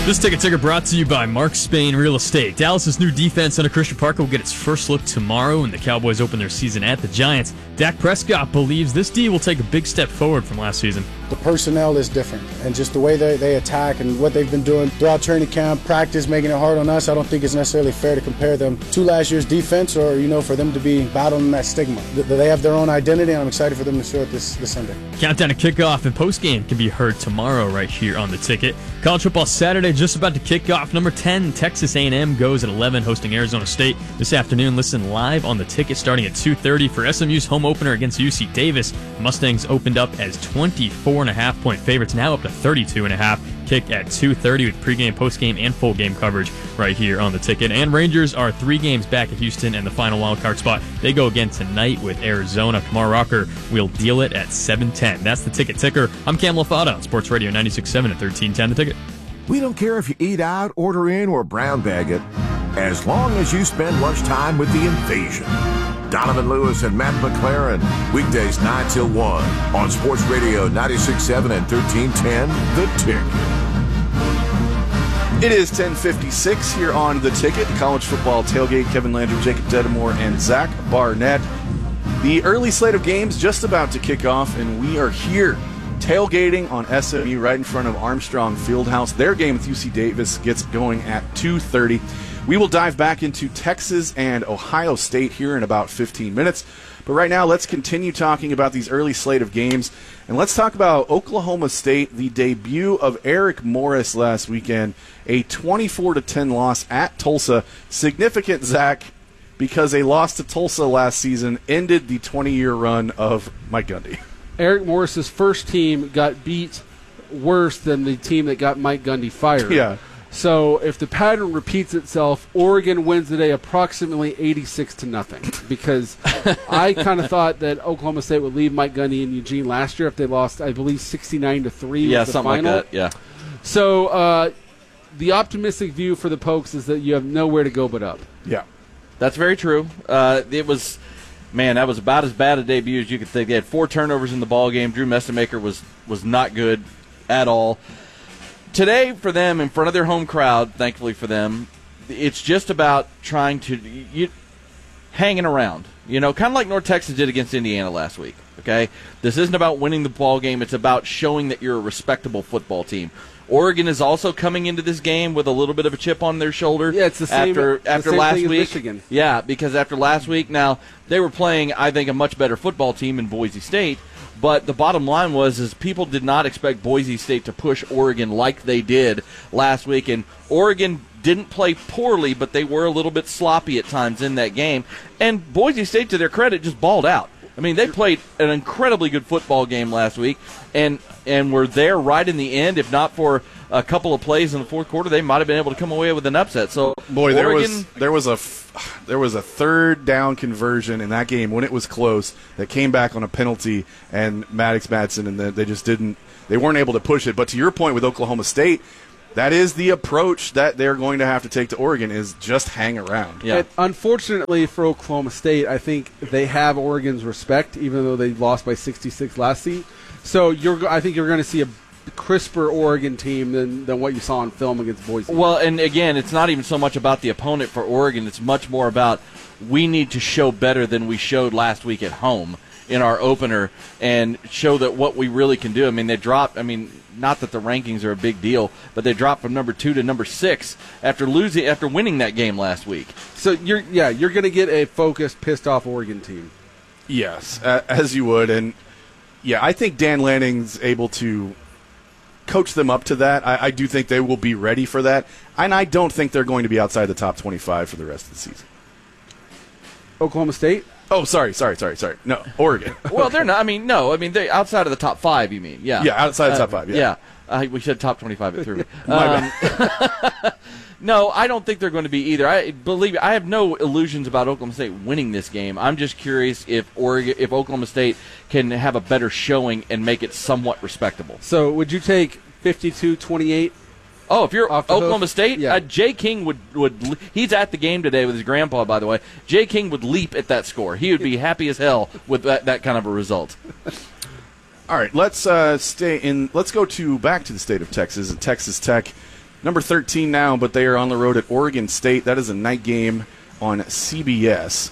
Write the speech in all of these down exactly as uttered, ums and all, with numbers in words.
This ticket ticker brought to you by Mark Spain Real Estate. Dallas's new defense under Christian Parker will get its first look tomorrow, and the Cowboys open their season at the Giants. Dak Prescott believes this D will take a big step forward from last season. The personnel is different, and just the way they, they attack and what they've been doing throughout training camp, practice, making it hard on us, I don't think it's necessarily fair to compare them to last year's defense or, you know, for them to be battling that stigma. They have their own identity, and I'm excited for them to show it this, this Sunday. Countdown to kickoff and postgame can be heard tomorrow right here on the ticket. College football Saturday just about to kick off. Number ten, Texas A and M goes at eleven, hosting Arizona State. This afternoon, listen live on the ticket starting at two thirty for S M U's home opener against U C Davis. Mustangs opened up as twenty-four and a half point favorites, now up to thirty-two and a half. Kick at two thirty with pregame, postgame, and full game coverage right here on the ticket. And Rangers are three games back at Houston and the final wildcard spot. They go again tonight with Arizona. Kamar Rocker will deal it at seven ten. That's the ticket ticker. I'm Cam LaFada on Sports Radio ninety-six point seven at thirteen ten. The Ticket. We don't care if you eat out, order in, or brown bag it, as long as you spend lunchtime with the Invasion. Donovan Lewis and Matt McLaren, weekdays nine till one on Sports Radio ninety-six point seven and thirteen ten, The Ticket. It is ten fifty-six here on The Ticket, college football tailgate. Kevin Landry, Jacob Dedamore, and Zach Barnett. The early slate of games just about to kick off, and we are here tailgating on S M U right in front of Armstrong Fieldhouse. Their game with U C Davis gets going at two thirty. We will dive back into Texas and Ohio State here in about fifteen minutes. But right now, let's continue talking about these early slate of games. And let's talk about Oklahoma State, the debut of Eric Morris last weekend, a twenty-four to ten loss at Tulsa. Significant, Zach, because a loss to Tulsa last season ended the twenty-year run of Mike Gundy. Eric Morris's first team got beat worse than the team that got Mike Gundy fired. Yeah. So if the pattern repeats itself, Oregon wins today approximately eighty-six to nothing. Because I kind of thought that Oklahoma State would leave Mike Gundy in Eugene last year if they lost, I believe, sixty-nine to three. Yeah, was the something final. like that. Yeah. So uh, the optimistic view for the Pokes is that you have nowhere to go but up. Yeah. That's very true. Uh, it was, man, that was about as bad a debut as you could think. They had four turnovers in the ball game. Drew Messemaker was was not good at all. Today, for them, in front of their home crowd, thankfully for them, it's just about trying to you, hanging around. You know, kind of like North Texas did against Indiana last week. Okay, this isn't about winning the ball game. It's about showing that you're a respectable football team. Oregon is also coming into this game with a little bit of a chip on their shoulder. Yeah, it's the same after the after same last thing as week. Michigan. Yeah, because after last week, now they were playing, I think, a much better football team in Boise State. But the bottom line was is people did not expect Boise State to push Oregon like they did last week. And Oregon didn't play poorly, but they were a little bit sloppy at times in that game. And Boise State, to their credit, just balled out. I mean, they played an incredibly good football game last week, and and were there right in the end. If not for a couple of plays in the fourth quarter, they might have been able to come away with an upset. So, boy, there Oregon, was there was a f- there was a third down conversion in that game when it was close that came back on a penalty, and Maddox Madsen, and they just didn't they weren't able to push it. But to your point with Oklahoma State, that is the approach that they're going to have to take to Oregon, is just hang around. Yeah. And unfortunately for Oklahoma State, I think they have Oregon's respect, even though they lost by sixty-six last season. So you're, I think you're going to see a crisper Oregon team than, than what you saw on film against Boise. Well, and again, it's not even so much about the opponent for Oregon. It's much more about we need to show better than we showed last week at home in our opener and show that what we really can do. I mean, they dropped, I mean, not that the rankings are a big deal, but they dropped from number two to number six after losing, after winning that game last week. So you're, yeah, you're going to get a focused, pissed off Oregon team. Yes, uh, as you would, and yeah, I think Dan Lanning's able to coach them up to that. I, I do think they will be ready for that, and I don't think they're going to be outside the top twenty-five for the rest of the season. Oklahoma State? Oh, sorry, sorry, sorry, sorry. No, Oregon. Well, they're not. I mean, no. I mean, they outside of the top five. You mean? Yeah. Yeah, outside the top Uh, five. Yeah. yeah. Uh, we said top twenty-five. It threw me. My Um, no, I don't think they're going to be either. I believe me, I have no illusions about Oklahoma State winning this game. I'm just curious if Oregon, if Oklahoma State can have a better showing and make it somewhat respectable. So would you take fifty-two twenty-eight? Oh, if you're Off the Oklahoma hoof? State, Yeah. uh, Jay King would, would – he's at the game today with his grandpa, by the way. Jay King would leap at that score. He would be happy as hell with that, that kind of a result. All right, let's uh, stay in. Let's go to back to the state of Texas and Texas Tech. number thirteen now, but they are on the road at Oregon State. That is a night game on C B S.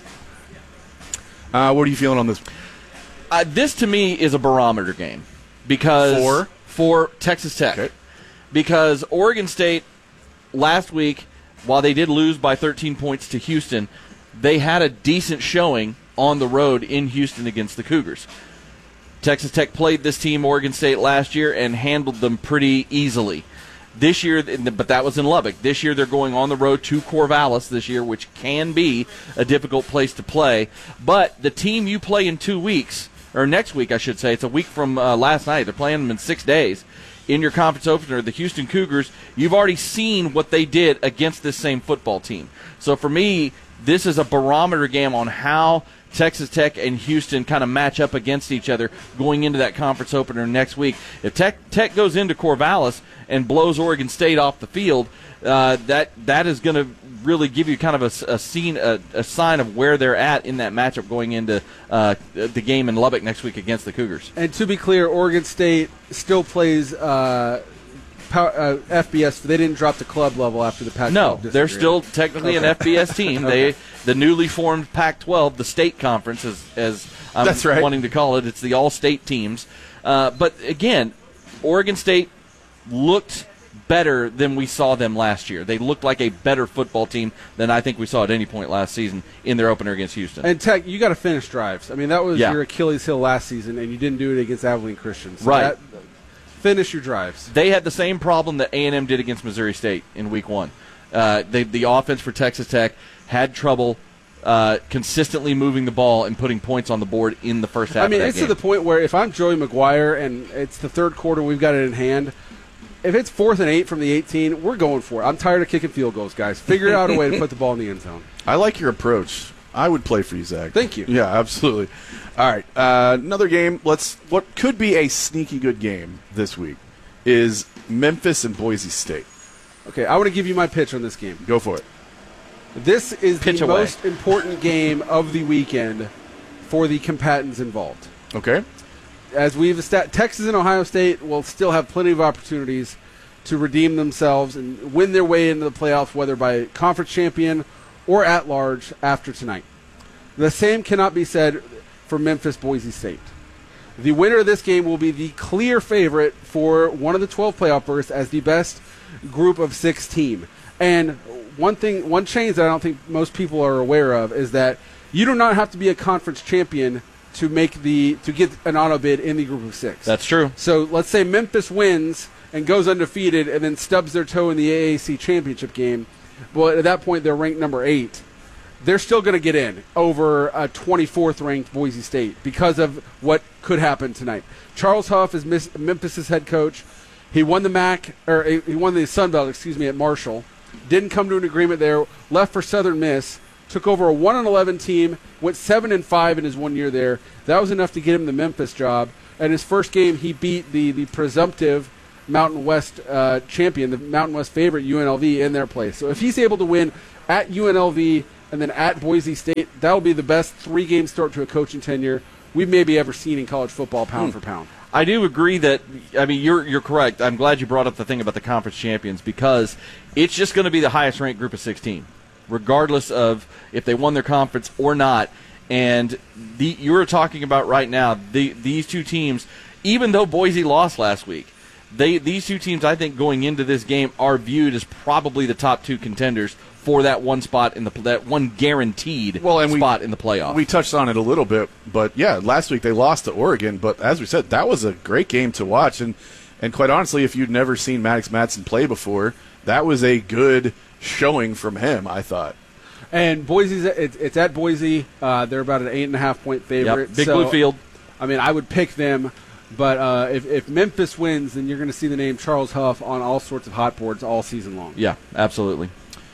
Uh, what are you feeling on this? Uh, this, to me, is a barometer game. Because For? For Texas Tech. Okay. Because Oregon State, last week, while they did lose by thirteen points to Houston, they had a decent showing on the road in Houston against the Cougars. Texas Tech played this team, Oregon State, last year and handled them pretty easily. This year, but that was in Lubbock. This year they're going on the road to Corvallis this year, which can be a difficult place to play. But the team you play in two weeks, or next week I should say, it's a week from uh, last night. They're playing them in six days. In your conference opener, the Houston Cougars, you've already seen what they did against this same football team. So for me, this is a barometer game on how Texas Tech and Houston kind of match up against each other going into that conference opener next week. If Tech, Tech goes into Corvallis and blows Oregon State off the field, uh, that that is going to really give you kind of a, a scene, a, a sign of where they're at in that matchup going into uh, the game in Lubbock next week against the Cougars. And to be clear, Oregon State still plays uh, power, uh, F B S. They didn't drop the club level after the Pac twelve. No, they're still technically an F B S team. Okay. They the newly formed Pac twelve, the state conference, as as I'm That's right. wanting to call it. It's the all-state teams. Uh, but again, Oregon State looked better than we saw them last year. They looked like a better football team than I think we saw at any point last season in their opener against Houston. And Tech, you got to finish drives. I mean, that was Yeah. your Achilles heel last season, and you didn't do it against Abilene Christian. So Right. that- finish your drives. They had the same problem that A and M did against Missouri State in week one. Uh, they, the offense for Texas Tech had trouble uh, consistently moving the ball and putting points on the board in the first half I mean, of that it's game. to the point where if I'm Joey McGuire and it's the third quarter, we've got it in hand. If it's fourth and eight from the eighteen, we're going for it. I'm tired of kicking field goals, guys. Figure out a way to put the ball in the end zone. I like your approach. I would play for you, Zach. Thank you. Yeah, absolutely. All right, uh, another game. Let's. What could be a sneaky good game this week is Memphis and Boise State. Okay, I want to give you my pitch on this game. Go for it. This is Pitch the away. most important game of the weekend for the combatants involved. Okay. As we've established, Texas and Ohio State will still have plenty of opportunities to redeem themselves and win their way into the playoffs, whether by conference champion or at large after tonight. The same cannot be said for Memphis Boise State. The winner of this game will be the clear favorite for one of the twelve playoff berths as the best group of six team. And one thing, one change that I don't think most people are aware of is that you do not have to be a conference champion to make the to get an auto bid in the group of six. That's true. So let's say Memphis wins and goes undefeated and then stubs their toe in the A A C championship game. Well, at that point, they're ranked number eight. They're still going to get in over a twenty-fourth ranked Boise State because of what could happen tonight. Charles Huff is Miss, Memphis's head coach. He won the M A C, or he won the Sun Belt, excuse me, at Marshall. Didn't come to an agreement there. Left for Southern Miss. Took over a one and eleven team. Went seven and five in his one year there. That was enough to get him the Memphis job. And his first game, he beat the the presumptive Mountain West uh, champion, the Mountain West favorite, U N L V, in their place. So if he's able to win at U N L V and then at Boise State, that will be the best three-game start to a coaching tenure we've maybe ever seen in college football, pound Hmm. for pound. I do agree that, I mean, you're you're correct. I'm glad you brought up the thing about the conference champions because it's just going to be the highest ranked group of sixteen, regardless of if they won their conference or not. And the, you're talking about right now, the, these two teams, even though Boise lost last week, they these two teams, I think, going into this game are viewed as probably the top two contenders for that one spot in the that one guaranteed Well, and we- spot in the playoff. We touched on it a little bit, but yeah, last week they lost to Oregon. But as we said, that was a great game to watch. And and quite honestly, if you'd never seen Maddox Madsen play before, that was a good showing from him, I thought. And Boise's it's, it's at Boise. Uh, they're about an eight and a half point favorite. Yep, big So, blue field. I mean, I would pick them. But uh, if, if Memphis wins, then you're going to see the name Charles Huff on all sorts of hot boards all season long. Yeah, absolutely.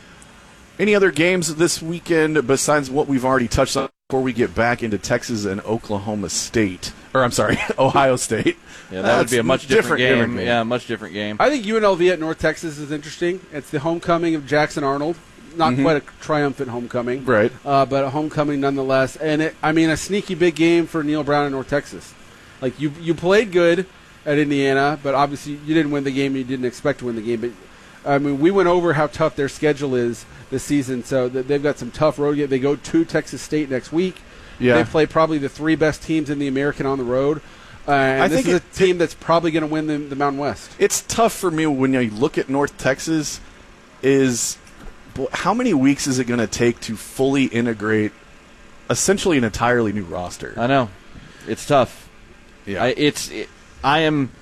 Any other games this weekend besides what we've already touched on before we get back into Texas and Oklahoma State? Or, I'm sorry, Ohio State. Yeah, that would That's be a much different, game. different game. Yeah, much different game. I think U N L V at North Texas is interesting. It's the homecoming of Jackson Arnold. Not Mm-hmm. quite a triumphant homecoming. Right. Uh, but a homecoming nonetheless. And, it, I mean, a sneaky big game for Neil Brown in North Texas. Like, you you played good at Indiana, but obviously you didn't win the game. You didn't expect to win the game. But I mean, we went over how tough their schedule is this season. So they've got some tough road. They go to Texas State next week. Yeah. They play probably the three best teams in the American on the road. Uh, and I this think is it, a team that's probably going to win the, the Mountain West. It's tough for me when you look at North Texas. Is how many weeks is it going to take to fully integrate essentially an entirely new roster? I know. It's tough. Yeah. I, it's. It, I am.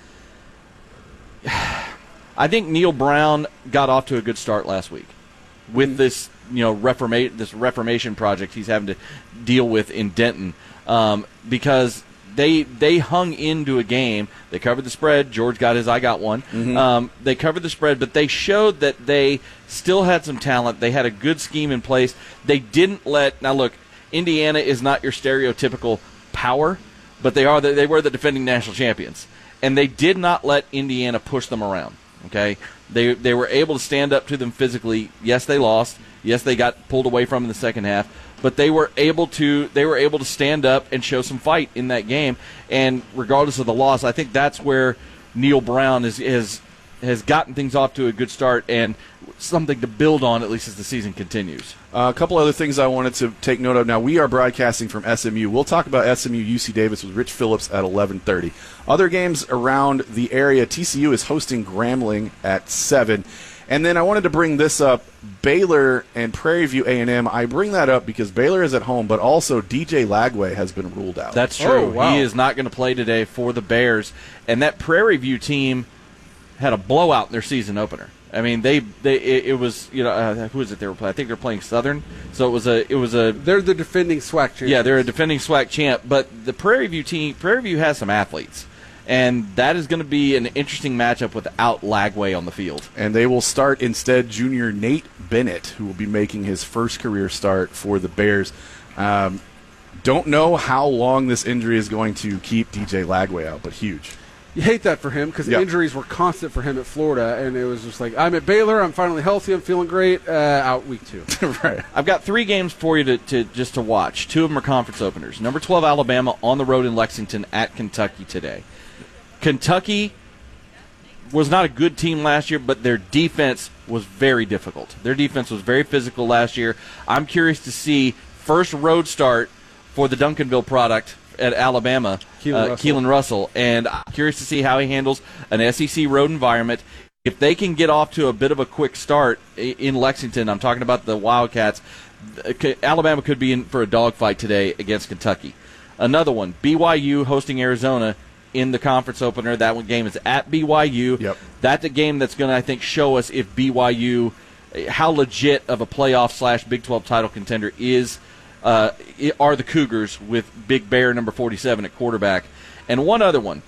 I think Neil Brown got off to a good start last week with mm-hmm. this, you know, reforma- this reformation project he's having to deal with in Denton, um, because they they hung into a game. They covered the spread. George got his. I got one. Mm-hmm. Um, they covered the spread, but they showed that they still had some talent. They had a good scheme in place. They didn't let. Now look, Indiana is not your stereotypical power, but they are. The, they were the defending national champions, and they did not let Indiana push them around. Okay, they they were able to stand up to them physically. Yes, they lost. Yes, they got pulled away from in the second half, but they were able to they were able to stand up and show some fight in that game. And regardless of the loss, I think that's where Neil Brown is is has gotten things off to a good start and something to build on, at least as the season continues. Uh, a couple other things I wanted to take note of. Now, we are broadcasting from S M U. We'll talk about S M U U C Davis with Rich Phillips at eleven thirty. Other games around the area, T C U is hosting Grambling at seven. And then I wanted to bring this up, Baylor and Prairie View A and M. I bring that up because Baylor is at home, but also D J Lagway has been ruled out. That's true. Oh, wow. He is not going to play today for the Bears. And that Prairie View team had a blowout in their season opener. I mean, they they it, it was, you know, uh, who is it they were playing? I think they're playing Southern. So it was a it was a they're the defending SWAC champ. Yeah, they're a defending SWAC champ, but the Prairie View team Prairie View has some athletes. And that is going to be an interesting matchup without Lagway on the field. And they will start instead junior Nate Bennett, who will be making his first career start for the Bears. Um, don't know how long this injury is going to keep D J Lagway out, but huge. You hate that for him because yep. injuries were constant for him at Florida, and it was just like, I'm at Baylor, I'm finally healthy, I'm feeling great, uh, out week two. Right. I've got three games for you to, to just to watch. Two of them are conference openers. Number twelve, Alabama, on the road in Lexington at Kentucky today. Kentucky was not a good team last year, but their defense was very difficult. Their defense was very physical last year. I'm curious to see first road start for the Duncanville product at Alabama, Keelan uh, Russell. Keelan Russell, and I'm curious to see how he handles an S E C road environment. If they can get off to a bit of a quick start in Lexington, I'm talking about the Wildcats, Alabama could be in for a dogfight today against Kentucky. Another one, B Y U hosting Arizona in the conference opener. That one game is at B Y U. Yep. That's a game that's going to, I think, show us if B Y U, how legit of a playoff slash Big twelve title contender is, uh, are the Cougars with Big Bear number forty-seven at quarterback. And one other one.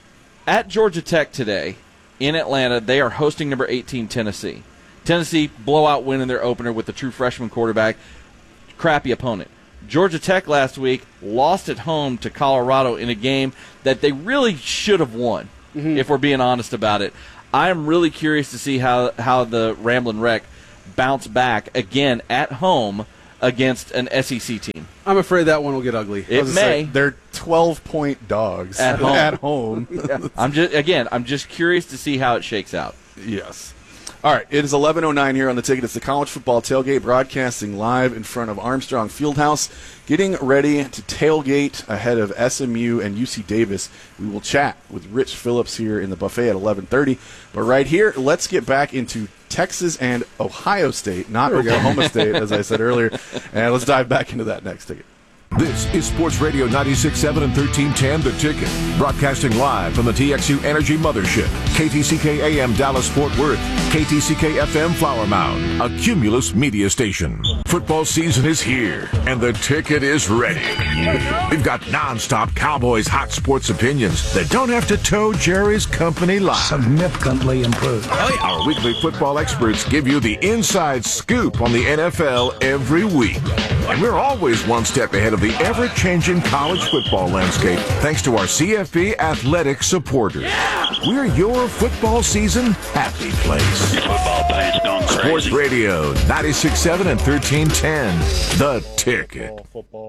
At Georgia Tech today in Atlanta, they are hosting number eighteen Tennessee. Tennessee blowout win in their opener with the true freshman quarterback. Crappy opponent. Georgia Tech last week lost at home to Colorado in a game that they really should have won, mm-hmm. if we're being honest about it. I'm really curious to see how, how the Ramblin' Wreck bounce back again at home against an S E C team. I'm afraid that one will get ugly. It may. Say, they're twelve-point dogs at home. At home. Yeah. I'm just again, I'm just curious to see how it shakes out. Yes. All right, it is eleven oh nine here on the ticket. It's the College Football Tailgate, broadcasting live in front of Armstrong Fieldhouse, getting ready to tailgate ahead of S M U and U C Davis. We will chat with Rich Phillips here in the buffet at eleven thirty. But right here, let's get back into Texas and Ohio State, not Oklahoma State, as I said earlier. And let's dive back into that next ticket. This is Sports Radio ninety-six point seven and thirteen ten The Ticket, broadcasting live from the T X U Energy Mothership, K T C K A M Dallas-Fort Worth, K T C K F M Flower Mound, a Cumulus media station. Football season is here, and the Ticket is ready. We've got nonstop Cowboys hot sports opinions that don't have to toe Jerry's company line. Significantly improved. Our weekly football experts give you the inside scoop on the N F L every week. And we're always one step ahead of the ever-changing college football landscape thanks to our C F B athletic supporters. Yeah! We're your football season happy place. Football players gone crazy. Sports Radio ninety-six point seven and thirteen ten The Ticket. Football, football.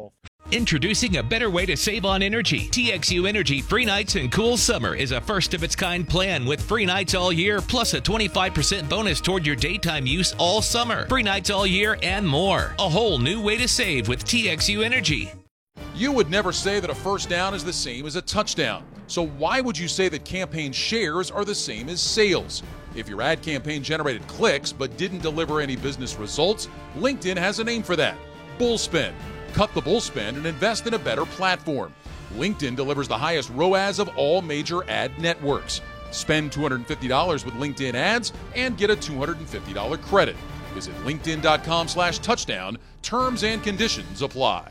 Introducing a better way to save on energy. T X U Energy Free Nights and Cool Summer is a first-of-its-kind plan with free nights all year, plus a twenty-five percent bonus toward your daytime use all summer. Free nights all year and more. A whole new way to save with T X U Energy. You would never say that a first down is the same as a touchdown. So why would you say that campaign shares are the same as sales? If your ad campaign generated clicks but didn't deliver any business results, LinkedIn has a name for that: Bullspend. Cut the bullspend and invest in a better platform. LinkedIn delivers the highest R O A S of all major ad networks. Spend two hundred fifty dollars with LinkedIn ads and get a two hundred fifty dollars credit. Visit linkedin.com slash touchdown. Terms and conditions apply.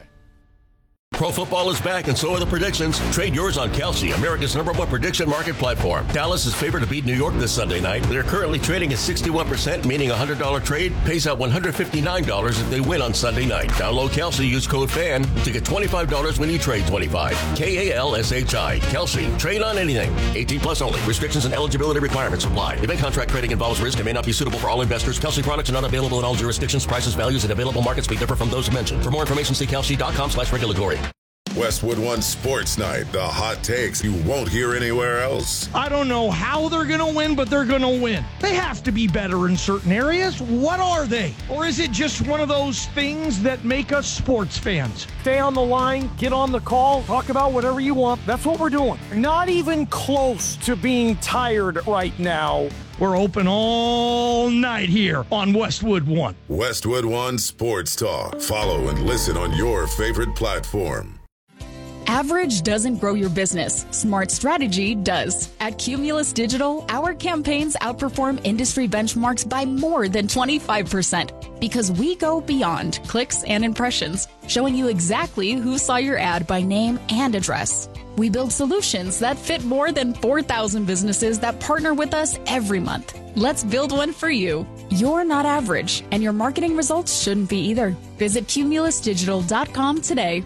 Pro football is back, and so are the predictions. Trade yours on Kalshi, America's number one prediction market platform. Dallas is favored to beat New York this Sunday night. They're currently trading at sixty-one percent, meaning a one hundred dollars trade pays out one hundred fifty-nine dollars if they win on Sunday night. Download Kalshi, use code FAN to get twenty-five dollars when you trade twenty-five. K A L S H I. Kalshi. Trade on anything. eighteen plus only. Restrictions and eligibility requirements apply. Event contract trading involves risk and may not be suitable for all investors. Kalshi products are not available in all jurisdictions. Prices, values, and available markets may differ from those mentioned. For more information, see kalshi.com slash regulatory. Westwood One Sports Night, the hot takes you won't hear anywhere else. I don't know how they're going to win, but they're going to win. They have to be better in certain areas. What are they? Or is it just one of those things that make us sports fans? Stay on the line, get on the call, talk about whatever you want. That's what we're doing. Not even close to being tired right now. We're open all night here on Westwood One. Westwood One Sports Talk. Follow and listen on your favorite platform. Average doesn't grow your business. Smart strategy does. At Cumulus Digital, our campaigns outperform industry benchmarks by more than twenty-five percent because we go beyond clicks and impressions, showing you exactly who saw your ad by name and address. We build solutions that fit more than four thousand businesses that partner with us every month. Let's build one for you. You're not average, and your marketing results shouldn't be either. Visit cumulus digital dot com today.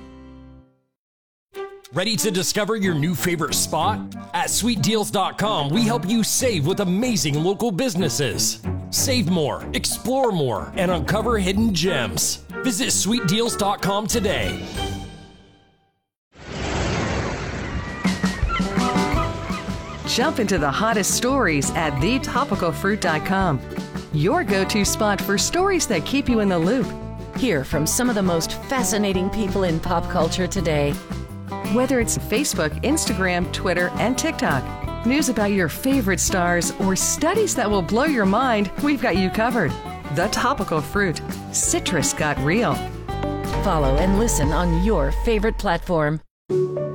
Ready to discover your new favorite spot? At sweet deals dot com, we help you save with amazing local businesses. Save more, explore more, and uncover hidden gems. Visit sweet deals dot com today. Jump into the hottest stories at the topical fruit dot com. Your go-to spot for stories that keep you in the loop. Hear from some of the most fascinating people in pop culture today. Whether it's Facebook, Instagram, Twitter, and TikTok, news about your favorite stars, or studies that will blow your mind, we've got you covered. The Topical Fruit. Citrus got real. Follow and listen on your favorite platform.